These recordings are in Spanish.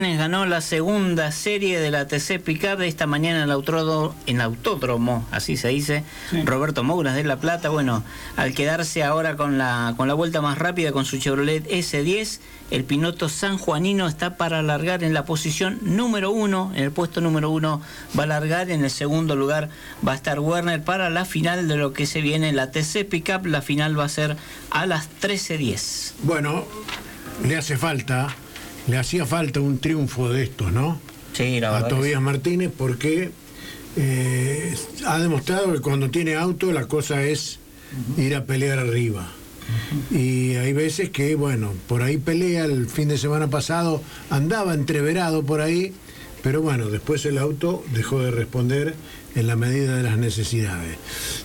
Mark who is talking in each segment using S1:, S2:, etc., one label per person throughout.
S1: Ganó la segunda serie de la TC Pickup de esta mañana en el autódromo, así se dice, sí. Roberto Mouras de La Plata. Bueno, al quedarse ahora con la vuelta más rápida con su Chevrolet S10, el piloto sanjuanino está para alargar en la posición número 1, en el puesto número 1 va a alargar, en el segundo lugar va a estar Werner para la final de lo que se viene la TC Pickup. La final va a ser a las 13:10.
S2: Bueno, le hacía falta un triunfo de estos, ¿no?
S1: Sí, la verdad.
S2: A Tobías Martínez, porque ha demostrado que cuando tiene auto la cosa es ir a pelear arriba. Y hay veces que, bueno, por ahí pelea. El fin de semana pasado andaba entreverado por ahí, pero bueno, después el auto dejó de responder en la medida de las necesidades.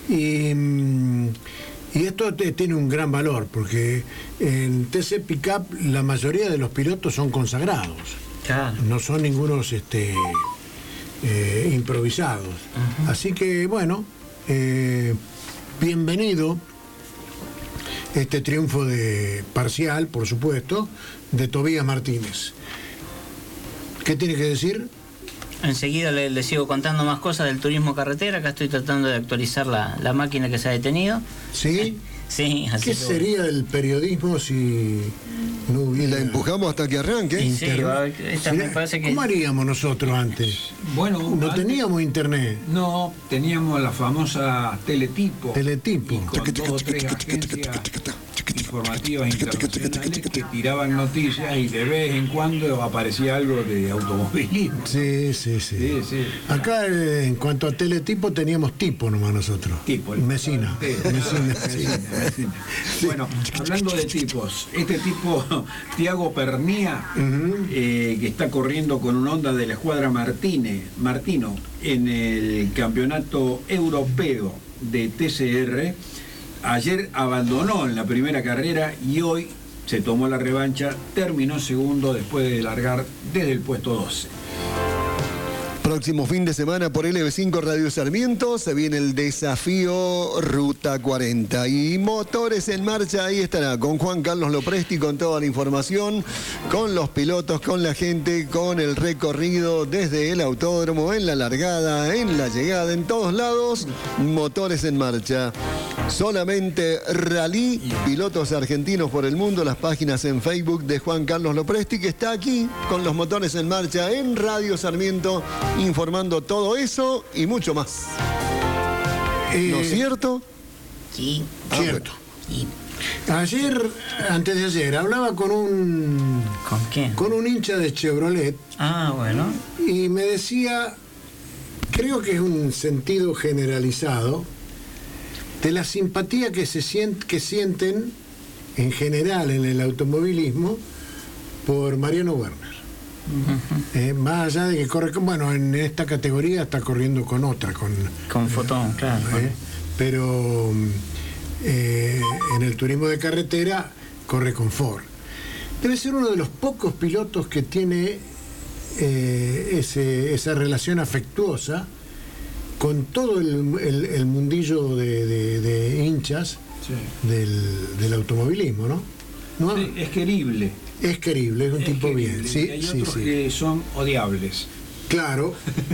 S2: Y esto tiene un gran valor, porque en TC Pickup la mayoría de los pilotos son consagrados. Claro. No son ningunos improvisados. Así que, bueno, bienvenido este triunfo parcial, por supuesto, de Tobías Martínez. ¿Qué tiene que decir?
S1: Enseguida le sigo contando más cosas del turismo carretera. Acá estoy tratando de actualizar la máquina que se ha detenido.
S2: ¿Sí?
S1: Sí, así.
S2: ¿Qué sería el periodismo si no hubiera...
S3: Y la empujamos hasta que arranque.
S1: Sí, me parece que...
S2: ¿Cómo haríamos nosotros antes?
S4: Bueno,
S2: no teníamos internet.
S4: No, teníamos la famosa Teletipo.
S2: Teletipo.
S4: Y con 2 o 3 agencias informativas internacionales que tiraban noticias y de vez en cuando aparecía algo de automovilismo.
S2: Sí. Acá, en cuanto a Teletipo, teníamos tipo nomás nosotros.
S4: Tipo.
S2: Mesina.
S4: Mesina. Bueno, hablando de tipos, este tipo, Tiago Pernía, que está corriendo con un Honda de la escuadra Martino en el campeonato europeo de TCR, ayer abandonó en la primera carrera y hoy se tomó la revancha, terminó segundo después de largar desde el puesto 12.
S3: Próximo fin de semana por LB5 Radio Sarmiento se viene el desafío Ruta 40 y Motores en Marcha. Ahí estará con Juan Carlos Lopresti con toda la información, con los pilotos, con la gente, con el recorrido desde el autódromo, en la largada, en la llegada, en todos lados. Motores en Marcha. Solamente Rally, pilotos argentinos por el mundo. Las páginas en Facebook de Juan Carlos Lopresti, que está aquí con los Motores en Marcha en Radio Sarmiento, informando todo eso y mucho más. ¿No es cierto?
S1: Sí.
S2: Cierto.
S1: Sí.
S2: Ayer, antes de ayer, hablaba con un...
S1: ¿Con quién?
S2: Con un hincha de Chevrolet.
S1: Ah, bueno.
S2: Y me decía, creo que es un sentido generalizado, de la simpatía que sienten en general en el automovilismo por Mariano Werner. Más allá de que corre, bueno, en esta categoría está corriendo con otra, con
S1: Fotón, claro.
S2: Pero en el turismo de carretera corre con Ford. Debe ser uno de los pocos pilotos que tiene esa relación afectuosa con todo el mundillo de hinchas, sí, del automovilismo, ¿no?
S4: Sí, es querible.
S2: Es querible, es un tipo querible, bien. Sí,
S4: hay otros que son odiables.
S2: Claro.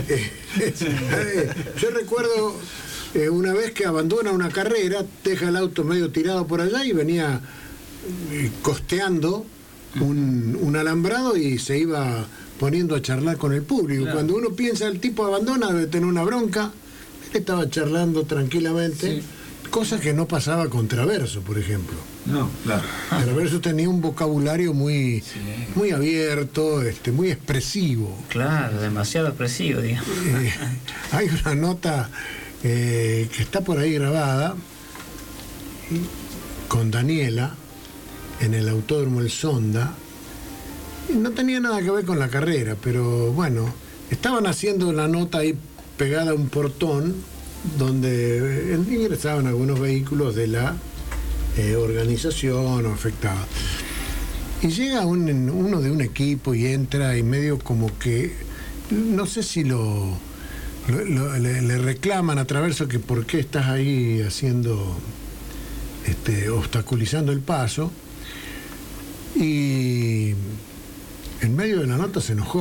S2: Yo recuerdo una vez que abandona una carrera, deja el auto medio tirado por allá y venía costeando un alambrado y se iba poniendo a charlar con el público. Claro. Cuando uno piensa el tipo abandona, debe tener una bronca, él estaba charlando tranquilamente. Sí. Cosa que no pasaba con Traverso, por ejemplo.
S4: No, claro.
S2: Traverso tenía un vocabulario muy abierto, muy expresivo.
S1: Claro, demasiado expresivo, digamos.
S2: Hay una nota que está por ahí grabada con Daniela en el Autódromo El Sonda. No tenía nada que ver con la carrera, pero bueno, estaban haciendo la nota ahí pegada a un portón donde ingresaban algunos vehículos de la organización o afectados. Y llega uno de un equipo y entra y medio como que, no sé si le reclaman a Traverso que por qué estás ahí haciendo, obstaculizando el paso. Y en medio de la nota se enojó.